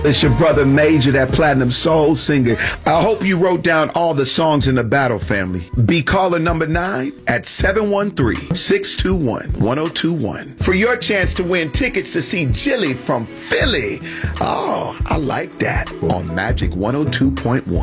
It's your brother Major, that platinum soul singer. I hope you wrote down all the songs in the battle, family. Be caller number 9 at 713-621-1021 for your chance to win tickets to see Jilly from Philly. Oh, I like that on Magic 102.1.